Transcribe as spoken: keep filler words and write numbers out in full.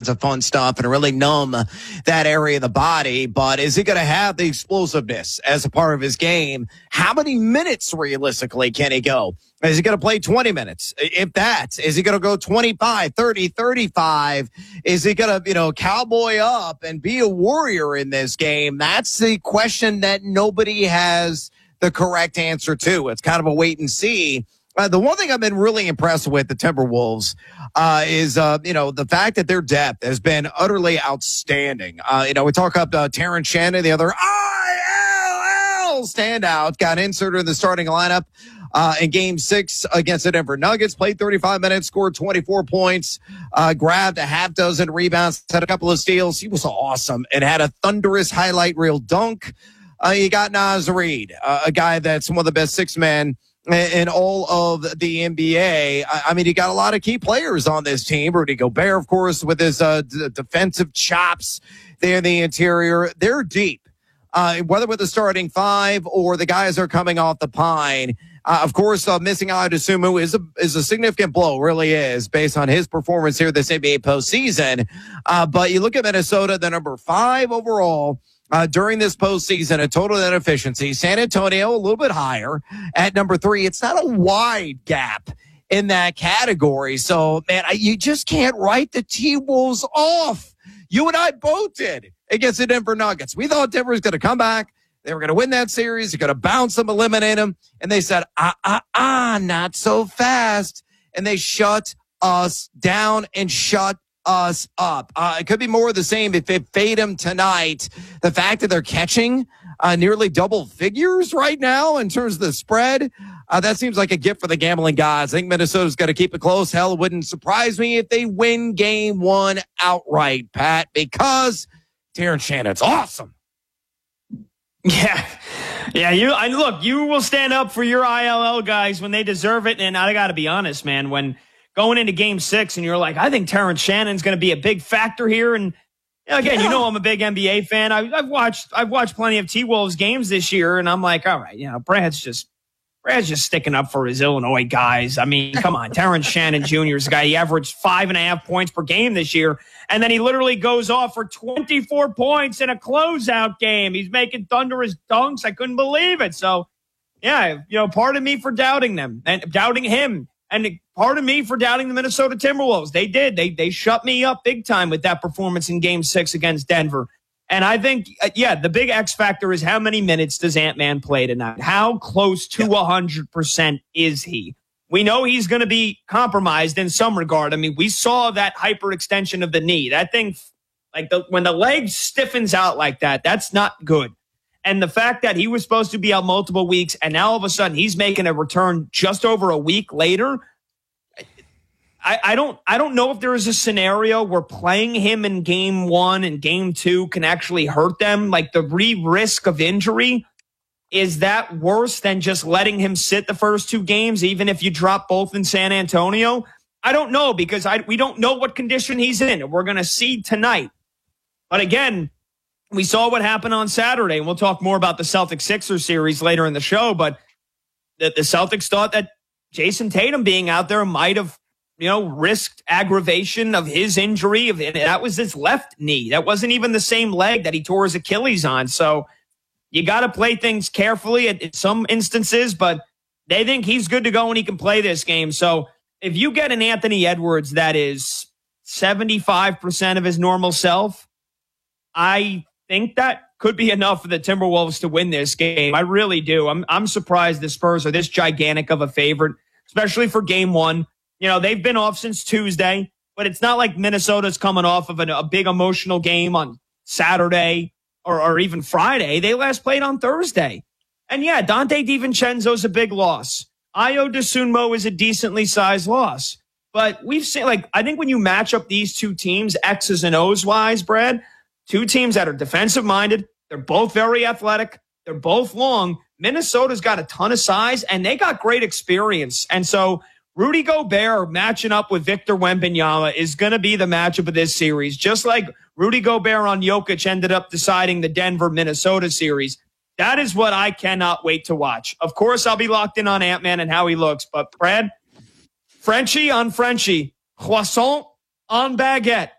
kinds of fun stuff and really numb that area of the body. But is he going to have the explosiveness as a part of his game? How many minutes realistically can he go? Is he going to play twenty minutes? If that, is he going to go twenty-five, thirty, thirty-five? Is he going to, you know, cowboy up and be a warrior in this game? That's the question that nobody has the correct answer to. It's kind of a wait and see. Uh, the one thing I've been really impressed with the Timberwolves uh, is, uh, you know, the fact that their depth has been utterly outstanding. Uh, you know, we talk up uh, Terrence Shannon, the other I L L standout, got inserted in the starting lineup uh, in game six against the Denver Nuggets, played thirty-five minutes, scored twenty-four points, uh, grabbed a half dozen rebounds, had a couple of steals. He was awesome and had a thunderous highlight reel dunk. Uh, you got Naz Reid, uh, a guy that's one of the best six men in all of the N B A. I mean, you got a lot of key players on this team. Rudy Gobert, of course, with his uh, d- defensive chops there in the interior. They're deep, uh, whether with the starting five or the guys are coming off the pine. Uh, of course, uh, missing out Dosunmu is a, is a significant blow, really is, based on his performance here this N B A postseason. Uh, but you look at Minnesota, the number five overall, Uh, during this postseason, a total net efficiency. San Antonio, a little bit higher at number three. It's not a wide gap in that category. So, man, I, you just can't write the T-Wolves off. You and I both did against the Denver Nuggets. We thought Denver was going to come back. They were going to win that series. They're going to bounce them, eliminate them. And they said, ah, ah, ah, not so fast. And they shut us down and shut us up. Uh, it could be more of the same if they fade them tonight. The fact that they're catching uh, nearly double figures right now in terms of the spread, uh, that seems like a gift for the gambling gods. I think Minnesota's got to keep it close. Hell, it wouldn't surprise me if they win game one outright, Pat, because Terrence Shannon's awesome. Yeah. Yeah, you I look, you will stand up for your I L L guys when they deserve it. And I got to be honest, man, when going into game six and you're like, I think Terrence Shannon's going to be a big factor here. And again, yeah. you know, I'm a big N B A fan. I, I've watched, I've watched plenty of T-Wolves games this year. And I'm like, all right, you know, Brad's just, Brad's just sticking up for his Illinois guys. I mean, come on. Terrence Shannon Junior is a guy. He averaged five and a half points per game this year. And then he literally goes off for twenty-four points in a closeout game. He's making thunderous dunks. I couldn't believe it. So yeah, you know, pardon me for doubting them and doubting him. And pardon me for doubting the Minnesota Timberwolves. They did. They they shut me up big time with that performance in game six against Denver. And I think, uh, yeah, the big X factor is how many minutes does Ant-Man play tonight? How close to one hundred percent is he? We know he's going to be compromised in some regard. I mean, we saw that hyperextension of the knee. That thing, like the, when the leg stiffens out like that, that's not good. And the fact that he was supposed to be out multiple weeks and now all of a sudden he's making a return just over a week later. I, I don't I don't know if there is a scenario where playing him in game one and game two can actually hurt them. Like the re-risk of injury, is that worse than just letting him sit the first two games, even if you drop both in San Antonio? I don't know because I we don't know what condition he's in. We're going to see tonight. But again, we saw what happened on Saturday, and we'll talk more about the Celtics-Sixers series later in the show, but the, the Celtics thought that Jason Tatum being out there might have, you know, risked aggravation of his injury. That was his left knee. That wasn't even the same leg that he tore his Achilles on. So you got to play things carefully at, at some instances, but they think he's good to go and he can play this game. So if you get an Anthony Edwards that is seventy-five percent of his normal self, I think that could be enough for the Timberwolves to win this game. I really do. I'm I'm surprised the Spurs are this gigantic of a favorite, especially for game one. You know, they've been off since Tuesday, but it's not like Minnesota's coming off of an, a big emotional game on Saturday or, or even Friday. They last played on Thursday. And yeah, Dante DiVincenzo's a big loss. Ayo Dosunmu is a decently sized loss. But we've seen, like, I think when you match up these two teams, X's and O's wise, Brad, two teams that are defensive minded, they're both very athletic, they're both long. Minnesota's got a ton of size and they got great experience. And so Rudy Gobert matching up with Victor Wembanyama is going to be the matchup of this series, just like Rudy Gobert on Jokic ended up deciding the Denver-Minnesota series. That is what I cannot wait to watch. Of course, I'll be locked in on Ant-Man and how he looks, but Brad, Frenchie on Frenchie, croissant on baguette.